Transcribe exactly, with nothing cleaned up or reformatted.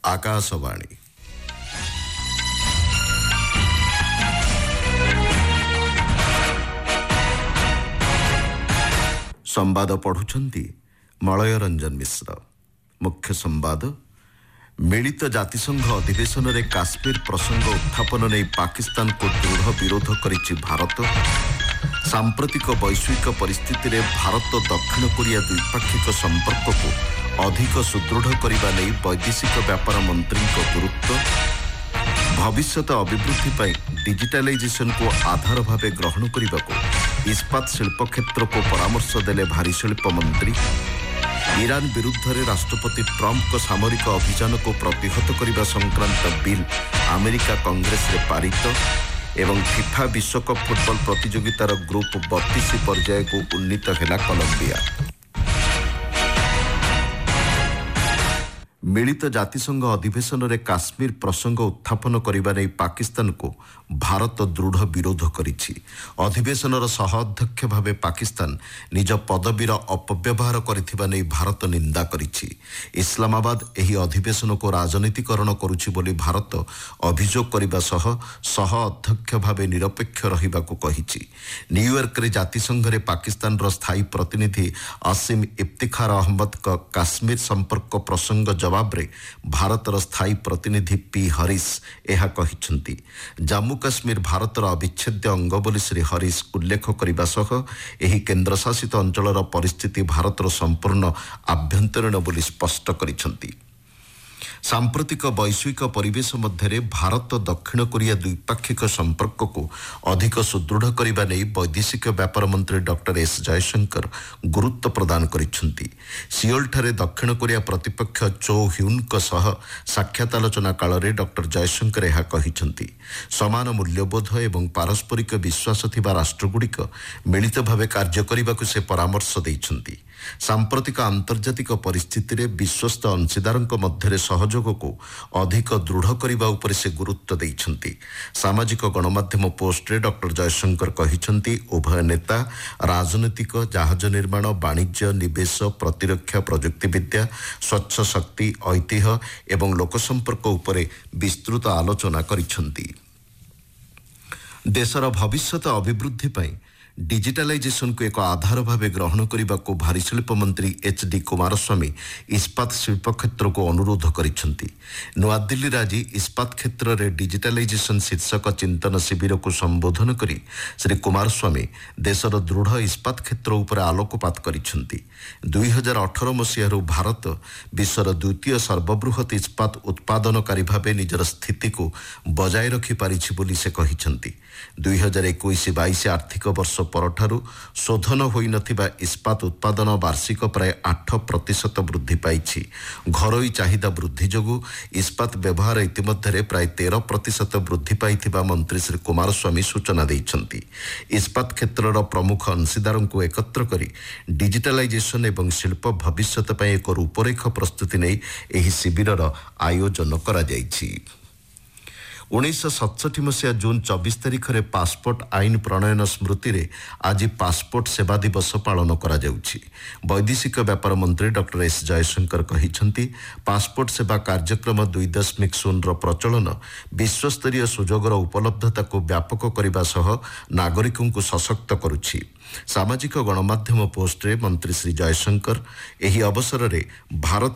आकाशवाणी संवाद पढ़ुछंती मलय रंजन मिश्र। मुख्य संवाद मिलित जातिसंघ अधिवेशन रे काश्मीर प्रसंग उत्थापन नहीं पाकिस्तान को दृढ़ विरोध करिछि भारत। सांप्रतिक वैश्विक परिस्थिति रे भारत दक्षिण कोरिया द्विपाक्षिक संपर्क को अधिक सुदृढ़ करने नहीं वैदेशिक व्यापार मंत्री गुरुत्व। भविष्यत अभिवृद्धि पर डिजिटालाइजेशन को आधार भावे ग्रहण करने को इस्पात शिल्प क्षेत्र को परामर्श देले भारी शिल्प मंत्री। ईरान विरुद्ध रे राष्ट्रपति ट्रंप को सामरिक अभियान को प्रतिहत करने संक्रांत बिल अमेरिका कांग्रेस रे पारित। एवं फिफा विश्वकप फुटबॉल प्रतियोगितार ग्रुप बत्तीस पर्याय को उन्नीत है कोलंबिया। मिलित जातिसंघ अधिवेशन रे काश्मीर प्रसंग उत्थापन करने नहीं पाकिस्तान को भारत दृढ़ विरोध करिछि। अधिवेशनर सह अध्यक्ष भावे पाकिस्तान निज पदवीर अपव्यवहार करिथिबा नहीं भारत निंदा करिछि। इस्लामाबाद एही अधिवेशन को राजनीतिकरण करुछि बोली भारत अभियोग करबा सह सह अध्यक्ष भावे निरपेक्ष रहिबाकु कहिछि। न्यूयॉर्क रे जातिसंघ रे पाकिस्तान रो स्थायी प्रतिनिधि असीम इफ्तिखार अहमद का काश्मीर संपर्क प्रसंग जवाब रे भारतर स्थायी प्रतिनिधि पी हरीश एहा कहिछंती। जम्मू काश्मीर भारतर अविच्छेद्य अंग बोली श्री हरीश उल्लेख करने सह एही केन्द्रशासित अंचलर परिस्थिति भारतर संपूर्ण आभ्यंतरीण बोली स्पष्ट करिछंती। सांप्रतिक वैश्विक परिवेश मध्य भारत दक्षिण कोरिया द्विपाक्षिक संपर्क को अधिक सुदृढ़ करने नहीं वैदेशिक व्यापार मंत्री डॉक्टर एस जयशंकर गुरुत्व प्रदान करिछंती। सियोल ठारे दक्षिण कोरिया प्रतिपक्ष चो ह्यून को सह साक्षात आलोचना काल में डॉक्टर जयशंकर यह कहिछंती। समान मूल्यबोध एवं पारस्परिक विश्वास थिबा राष्ट्रगुड़िक मिलित भावे कार्य करने को से परामर्श देइछंती। सांप्रतिक आंतर्जातिक परिस्थिति रे विश्वस्त अंशीदारक मध्य सहयोग को अधिक दृढ़ करने उपर से गुरुत्व देइछंती। सामाजिक गणमाध्यम पोस्ट रे डॉक्टर जयशंकर कहिछंती उभय नेता राजनीतिक जहाज निर्माण वाणिज्य निवेश प्रतिरक्षा प्रजुक्तिविद्या स्वच्छ शक्ति ऐतिह्य एवं लोकसंपर्क उपर विस्तृत आलोचना करिछंती। देशर भविष्यत अभिवृद्धि पई डिजिटालाइजेशन को एक आधार भावे ग्रहण करने को भारी शिल्प मंत्री एच डी कुमारस्वामी इस्पात शिल्प क्षेत्र को अनुरोध करिछंती। नूआदिल्ली आज इस्पात क्षेत्र में डिजिटालाइजेशन शीर्षक चिंतन शिविर को संबोधन करी श्री कुमारस्वामी देशर दृढ़ इस्पात क्षेत्र उपर आलोकपात करिछंती। दुई हजार अठर मसीह भारत विश्वर द्वितीय सर्वबृहत इस्पात उत्पादनकारी भावे निजर स्थिति को बजाय रखि पारिछि बोली से कहिछंती। दुई हजार इक्कीस बाईस आर्थिक वर्ष परठारु शोधन होई नथिबा इस्पात उत्पादन वार्षिक प्राय आठ प्रतिशत वृद्धि पाइछि। घरोई चाहिदा वृद्धि जोगु इस्पात व्यवहार इतिमध्य प्राय तेरह प्रतिशत वृद्धि पाइथिबा मंत्री श्री कुमारस्वामी सूचना दैछंती। इस्पात क्षेत्रर प्रमुख अंशीदारों को एकत्र करी डिजिटालाइजेशन एवं शिल्प भविष्यत पई एक रूपरेख प्रस्तुति नहीं एही शिविरर आयोजन करा जाइछि। उन्नीस सतसठी मसीहा जून चौबीस तारिख में पासपोर्ट आईन प्रणयन स्मृति रे आज पासपोर्ट सेवा दिवस पालन करा जाउछि। वैदेशिक व्यापार मंत्री डॉक्टर एस जयशंकर कहिछंती पासपोर्ट सेवा कार्यक्रम दुई दशमिक शून्य प्रचलन विश्वस्तरीय सुजोगर उपलब्धता को व्यापक करने सह नागरिकों को सशक्त करुछि। सामाजिक गणमाध्यम पोस्ट रे मंत्री श्री जयशंकर एही अवसर रे भारत